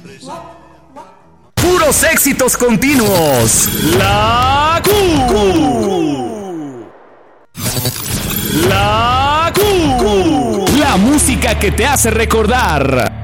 Puros éxitos continuos. La Q. La Q. La música que te hace recordar.